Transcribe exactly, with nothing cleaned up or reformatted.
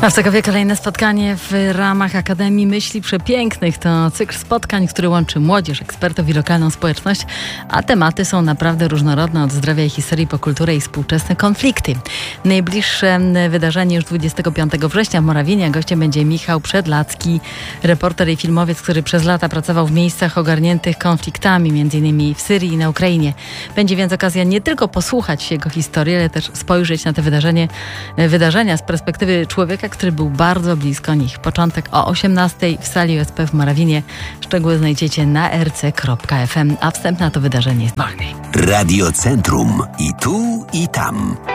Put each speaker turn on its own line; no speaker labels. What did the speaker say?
A w Cakowie kolejne spotkanie w ramach Akademii Myśli Przepięknych. To cykl spotkań, który łączy młodzież, ekspertów i lokalną społeczność, a tematy są naprawdę różnorodne, od zdrowia i historii po kulturę i współczesne konflikty. Najbliższe wydarzenie już dwudziestego piątego września w Morawinie. Gościem będzie Michał Przedlacki, reporter i filmowiec, który przez lata pracował w miejscach ogarniętych konfliktami, między innymi w Syrii i na Ukrainie. Będzie więc okazja nie tylko posłuchać jego historii, ale też spojrzeć na te wydarzenie, wydarzenia z perspektywy człowieka, który był bardzo blisko nich. Początek o osiemnastej w sali O S P w Morawinie. Szczegóły znajdziecie na r c kropka f m, a wstęp na to wydarzenie jest wolny.
Radio Centrum. I tu, i tam.